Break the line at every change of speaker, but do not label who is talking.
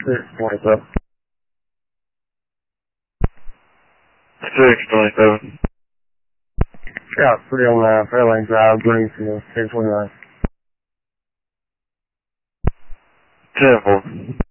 627.
627.
Yeah, 309 Fairlane Drive, Greenfield, 629.
10-4.